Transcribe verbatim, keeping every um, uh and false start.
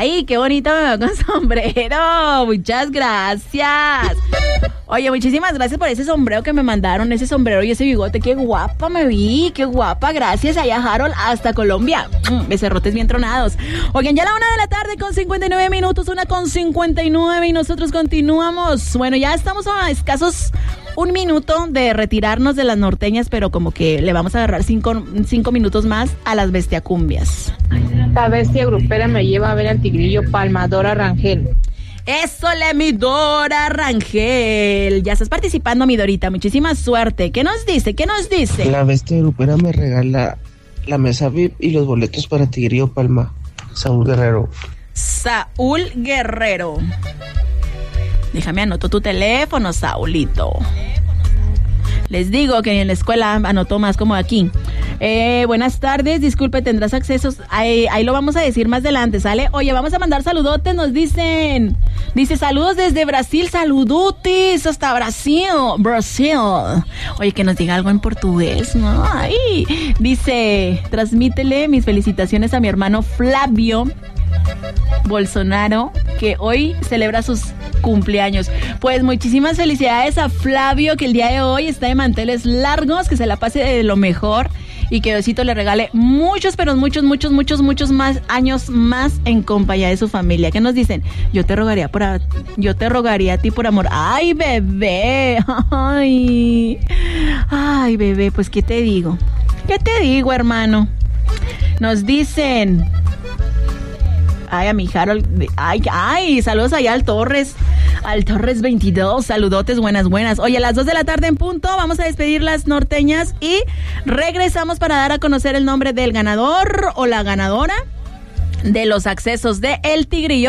Ay, qué bonito me veo con sombrero. Muchas gracias. Oye, muchísimas gracias por ese sombrero que me mandaron, ese sombrero y ese bigote. Qué guapa me vi, qué guapa. Gracias allá, Harold, hasta Colombia. Mm, becerrotes bien tronados. Oigan, ya a la una de la tarde con cincuenta y nueve minutos, una con cincuenta y nueve y nosotros continuamos. Bueno, ya estamos a escasos un minuto de retirarnos de las norteñas, pero como que le vamos a agarrar cinco, cinco minutos más a las bestiacumbias. La bestia grupera me lleva a ver al tigrillo Palmadora Rangel. Eso, le mi Dora Rangel. Ya estás participando, mi Dorita. Muchísima suerte. ¿Qué nos dice? ¿Qué nos dice? La bestia grupera me regala la mesa V I P y los boletos para Tigrillo Palma. Saúl Guerrero. Saúl Guerrero. Déjame anoto tu teléfono, Saulito. Les digo que en la escuela anotó más como aquí. Eh, buenas tardes, disculpe, ¿tendrás accesos? Ahí, ahí lo vamos a decir más adelante, ¿sale? Oye, vamos a mandar saludotes, nos dicen. Dice, saludos desde Brasil, saludotes hasta Brasil, Brasil. Oye, que nos diga algo en portugués, ¿no? Ay. Dice, transmítele mis felicitaciones a mi hermano Flavio Bolsonaro, que hoy celebra sus cumpleaños. Pues muchísimas felicidades a Flavio, que el día de hoy está de manteles largos, que se la pase de lo mejor y que Diosito le regale muchos, pero muchos, muchos, muchos, muchos más años más en compañía de su familia. ¿Qué nos dicen? Yo te rogaría por a, yo te rogaría a ti por amor. Ay, bebé. Ay. Ay, bebé, pues ¿qué te digo? ¿Qué te digo, hermano? Nos dicen, ay, a mi Harold, ay, ay, saludos allá al Torres, al Torres veintidós, saludotes, buenas, buenas. Oye, a las dos de la tarde en punto, vamos a despedir las norteñas y regresamos para dar a conocer el nombre del ganador o la ganadora de los accesos de El Tigrillo